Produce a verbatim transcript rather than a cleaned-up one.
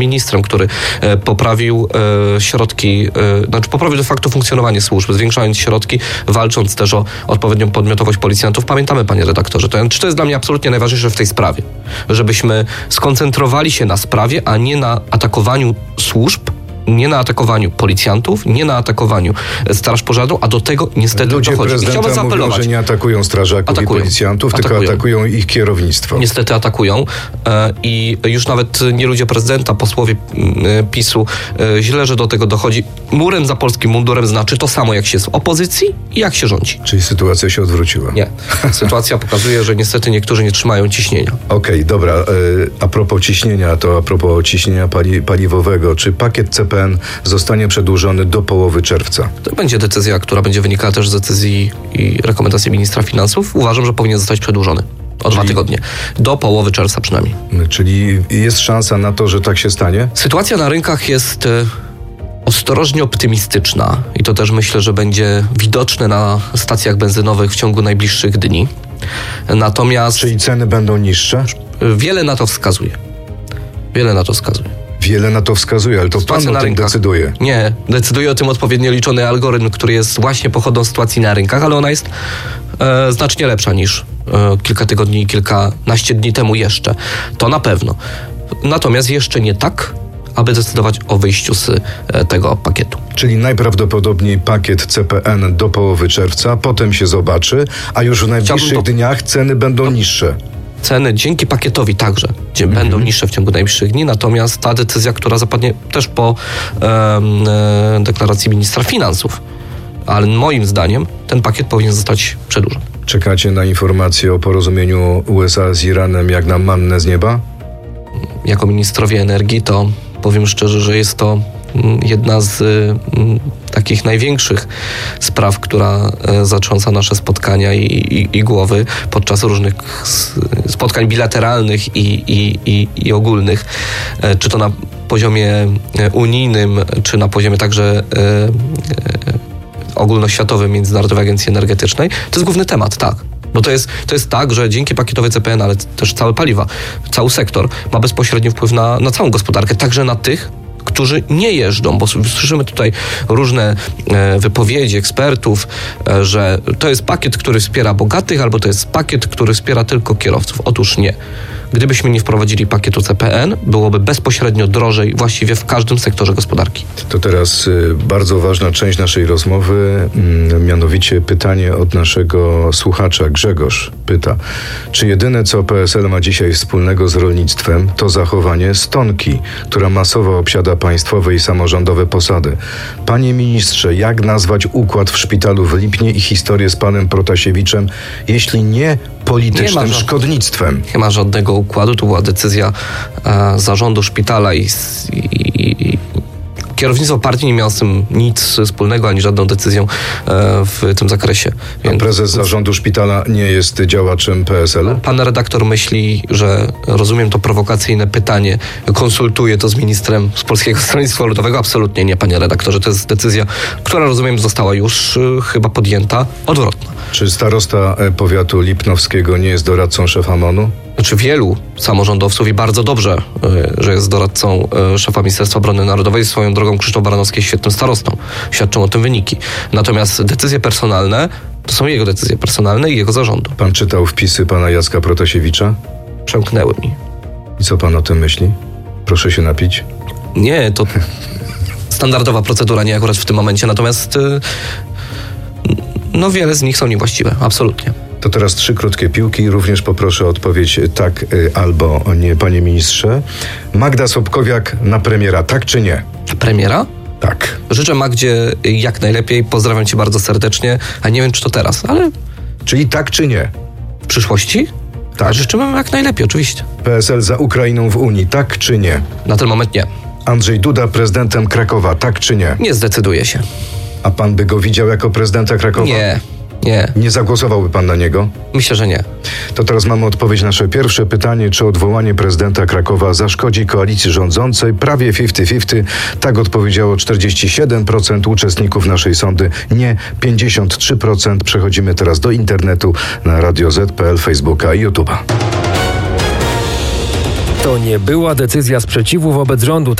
ministrem, który e, poprawił e, środki, e, znaczy poprawił de facto funkcjonowanie służb, zwiększając środki, walcząc też o odpowiednią podmiotowość policjantów. Pamiętamy, panie redaktorze, to, czy to jest dla mnie absolutnie najważniejsze w tej sprawie, żebyśmy skoncentrowali się na sprawie, a nie na atakowaniu służb, nie na atakowaniu policjantów, nie na atakowaniu Straż Pożarną, a do tego niestety Ludzie dochodzi. prezydenta Chciałbym zaapelować. mówią, że nie atakują strażaków atakują. i policjantów, atakują. tylko atakują ich kierownictwo. Niestety atakują e, i już nawet nie ludzie prezydenta, posłowie e, PiSu, e, źle, że do tego dochodzi. Murem za polskim mundurem znaczy to samo, jak się jest w opozycji i jak się rządzi. Czyli sytuacja się odwróciła. Nie. Sytuacja pokazuje, że niestety niektórzy nie trzymają ciśnienia. Okej, okay, dobra. E, a propos ciśnienia, to a propos ciśnienia pali, paliwowego. Czy pakiet C P N zostanie przedłużony do połowy czerwca? To będzie decyzja, która będzie wynikała też z decyzji i rekomendacji ministra finansów. Uważam, że powinien zostać przedłużony o Czyli... dwa tygodnie. Do połowy czerwca przynajmniej. Czyli jest szansa na to, że tak się stanie? Sytuacja na rynkach jest ostrożnie optymistyczna i to też myślę, że będzie widoczne na stacjach benzynowych w ciągu najbliższych dni. Natomiast... Czyli ceny będą niższe? Wiele na to wskazuje. Wiele na to wskazuje. Wiele na to wskazuje, ale to sytuacja pan o tym rynkach decyduje. Nie, decyduje o tym odpowiednio liczony algorytm, który jest właśnie pochodą sytuacji na rynkach, ale ona jest e, znacznie lepsza niż e, kilka tygodni i kilkanaście dni temu jeszcze. To na pewno. Natomiast jeszcze nie tak, aby decydować o wyjściu z e, tego pakietu. Czyli najprawdopodobniej pakiet C P N do połowy czerwca, potem się zobaczy, a już w najbliższych to... dniach ceny będą to... niższe. Ceny dzięki pakietowi także gdzie mm-hmm. będą niższe w ciągu najbliższych dni, natomiast ta decyzja, która zapadnie też po e, deklaracji ministra finansów, ale moim zdaniem ten pakiet powinien zostać przedłużony. Czekacie na informacje o porozumieniu U S A z Iranem jak na mannę z nieba? Jako ministrowie energii to powiem szczerze, że jest to jedna z y, takich największych spraw, która y, zatrząsa nasze spotkania i, i, i głowy podczas różnych spotkań bilateralnych i, i, i, i ogólnych, y, czy to na poziomie unijnym, czy na poziomie także y, y, ogólnoświatowym Międzynarodowej Agencji Energetycznej. To jest główny temat, tak. Bo to jest, to jest tak, że dzięki pakietowi C P N, ale też całe paliwa, cały sektor ma bezpośredni wpływ na, na całą gospodarkę, także na tych, którzy nie jeżdżą, bo słyszymy tutaj różne e, wypowiedzi ekspertów, e, że to jest pakiet, który wspiera bogatych, albo to jest pakiet, który wspiera tylko kierowców. Otóż nie. Gdybyśmy nie wprowadzili pakietu C P N, byłoby bezpośrednio drożej właściwie w każdym sektorze gospodarki. To teraz y, bardzo ważna część naszej rozmowy, y, mianowicie pytanie od naszego słuchacza. Grzegorz pyta, czy jedyne co P S L ma dzisiaj wspólnego z rolnictwem, to zachowanie stonki, która masowo obsiada państwowe i samorządowe posady. Panie ministrze, jak nazwać układ w szpitalu w Lipnie i historię z panem Protasiewiczem, jeśli nie politycznym nie szkodnictwem? Nie ma żadnego układu. To była decyzja e, zarządu szpitala i, i, i kierownictwo partii nie miało z tym nic wspólnego, ani żadną decyzją e, w tym zakresie. Więc... A prezes zarządu szpitala nie jest działaczem P S L-u? Pan redaktor myśli, że rozumiem to prowokacyjne pytanie, konsultuje to z ministrem z Polskiego Stronnictwa Ludowego? Absolutnie nie, panie redaktorze. To jest decyzja, która rozumiem została już y, chyba podjęta, odwrotna. Czy starosta powiatu lipnowskiego nie jest doradcą szefa M O N-u? Znaczy wielu samorządowców i bardzo dobrze, y, że jest doradcą y, szefa Ministerstwa Obrony Narodowej. Swoją drogą Krzysztof Baranowski jest świetnym starostą. Świadczą o tym wyniki. Natomiast decyzje personalne to są jego decyzje personalne i jego zarządu. Pan czytał wpisy pana Jacka Protasiewicza? Przemknęły mi. I co pan o tym myśli? Proszę się napić. Nie, to standardowa procedura, nie akurat w tym momencie. Natomiast y, no wiele z nich są niewłaściwe. Absolutnie. To teraz trzy krótkie piłki. Również poproszę o odpowiedź tak y, albo nie, panie ministrze. Magda Sobkowiak na premiera, tak czy nie? Premiera? Tak. Życzę Magdzie jak najlepiej. Pozdrawiam cię bardzo serdecznie. A nie wiem, czy to teraz, ale... Czyli tak czy nie? W przyszłości? Tak. Życzymy jak najlepiej, oczywiście. P S L za Ukrainą w Unii, tak czy nie? Na ten moment nie. Andrzej Duda prezydentem Krakowa, tak czy nie? Nie zdecyduje się. A pan by go widział jako prezydenta Krakowa? Nie. Nie. Nie zagłosowałby pan na niego? Myślę, że nie. To teraz mamy odpowiedź na nasze pierwsze pytanie, czy odwołanie prezydenta Krakowa zaszkodzi koalicji rządzącej? Prawie pięćdziesiąt pięćdziesiąt. Tak odpowiedziało czterdzieści siedem procent uczestników naszej sondy, nie pięćdziesiąt trzy procent. Przechodzimy teraz do internetu na radio zet kropka pe el, Facebooka i YouTube'a. To nie była decyzja sprzeciwu wobec rządu.